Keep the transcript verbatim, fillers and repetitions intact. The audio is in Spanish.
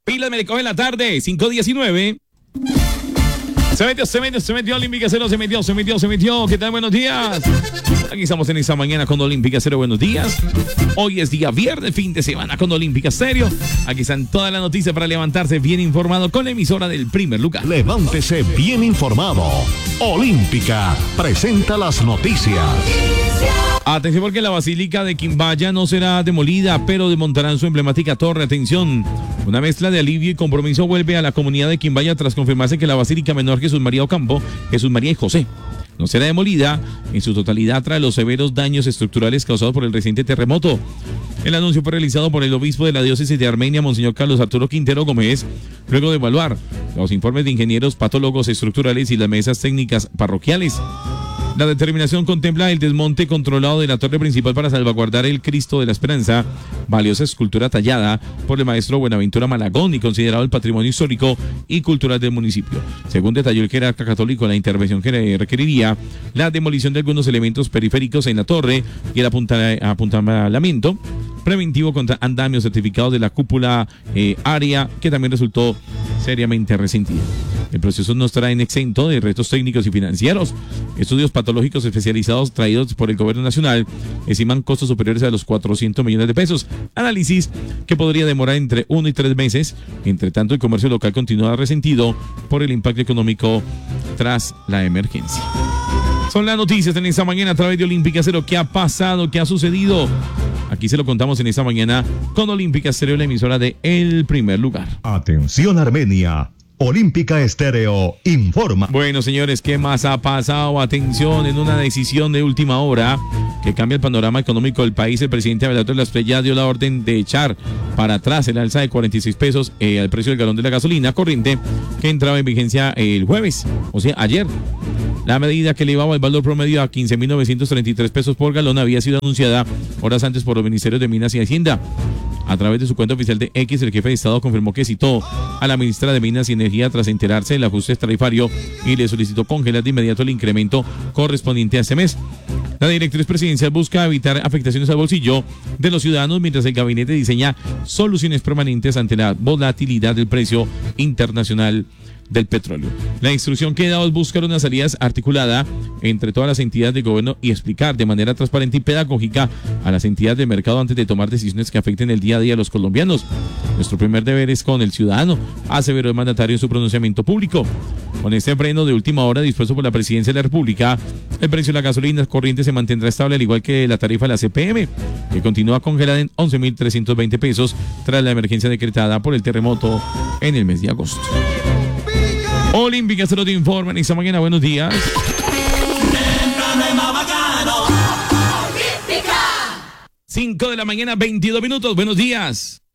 Pilas me le coge la tarde, cinco diecinueve. Se metió, se metió, se metió Olímpica Cero, se metió, se metió, se metió. ¿Qué tal? Buenos días. Aquí estamos en esta mañana con Olímpica Cero. Buenos días. Hoy es día viernes, fin de semana con Olímpica Stereo. Aquí están todas las noticias para levantarse bien informado con la emisora del primer lugar. Levántese bien informado. Olímpica presenta las noticias. Atención porque la Basílica de Quimbaya no será demolida, pero desmontarán su emblemática torre. Atención, una mezcla de alivio y compromiso vuelve a la comunidad de Quimbaya tras confirmarse que la Basílica Menor Jesús María Ocampo, Jesús María y José, no será demolida en su totalidad tras los severos daños estructurales causados por el reciente terremoto. El anuncio fue realizado por el obispo de la diócesis de Armenia, Monseñor Carlos Arturo Quintero Gómez, luego de evaluar los informes de ingenieros patólogos estructurales y las mesas técnicas parroquiales. La determinación contempla el desmonte controlado de la torre principal para salvaguardar el Cristo de la Esperanza, valiosa escultura tallada por el maestro Buenaventura Malagón y considerado el patrimonio histórico y cultural del municipio. Según detalló el jerarca católico, la intervención que requeriría la demolición de algunos elementos periféricos en la torre y el apuntalamiento preventivo contra andamios certificados de la cúpula eh, área, que también resultó seriamente resentida. El proceso no estará en exento de retos técnicos y financieros. Estudios patológicos especializados traídos por el gobierno nacional estiman costos superiores a los cuatrocientos millones de pesos. Análisis que podría demorar entre uno y tres meses. Entre tanto, el comercio local continúa resentido por el impacto económico tras la emergencia. Son las noticias en esta mañana a través de Olímpica Cero. ¿Qué ha pasado? ¿Qué ha sucedido? Aquí se lo contamos en esta mañana con Olímpica Stereo, la emisora de El Primer Lugar. Atención Armenia. Olímpica Stereo informa. Bueno, señores, ¿qué más ha pasado? Atención, en una decisión de última hora que cambia el panorama económico del país, el presidente Abelardo Las Estrellas dio la orden de echar para atrás el alza de cuarenta y seis pesos eh, al precio del galón de la gasolina corriente que entraba en vigencia el jueves, o sea, ayer. La medida que elevaba el valor promedio a quince mil novecientos treinta y tres pesos por galón había sido anunciada horas antes por los ministerios de Minas y Hacienda. A través de su cuenta oficial de X, el jefe de Estado confirmó que citó a la ministra de Minas y Energía tras enterarse del ajuste tarifario y le solicitó congelar de inmediato el incremento correspondiente a este mes. La directriz presidencial busca evitar afectaciones al bolsillo de los ciudadanos mientras el gabinete diseña soluciones permanentes ante la volatilidad del precio internacional del petróleo. La instrucción que he dado es buscar una salida articulada entre todas las entidades de gobierno y explicar de manera transparente y pedagógica a las entidades del mercado antes de tomar decisiones que afecten el día a día a los colombianos. Nuestro primer deber es con el ciudadano, aseveró el mandatario en su pronunciamiento público. Con este freno de última hora dispuesto por la Presidencia de la República, el precio de la gasolina corriente se mantendrá estable, al igual que la tarifa de la C P M, que continúa congelada en once mil trescientos veinte pesos tras la emergencia decretada por el terremoto en el mes de agosto. Olímpica Cero te informa en esta mañana. Buenos días. cinco de la mañana, veintidós minutos. Buenos días.